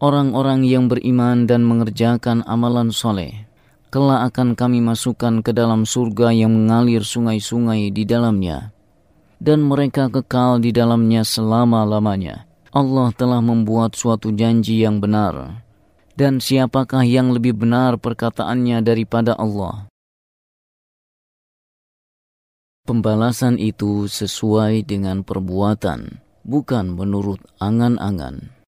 Orang-orang yang beriman dan mengerjakan amalan soleh, kelak akan kami masukkan ke dalam surga yang mengalir sungai-sungai di dalamnya, dan mereka kekal di dalamnya selama-lamanya. Allah telah membuat suatu janji yang benar, dan siapakah yang lebih benar perkataannya daripada Allah? Pembalasan itu sesuai dengan perbuatan, bukan menurut angan-angan.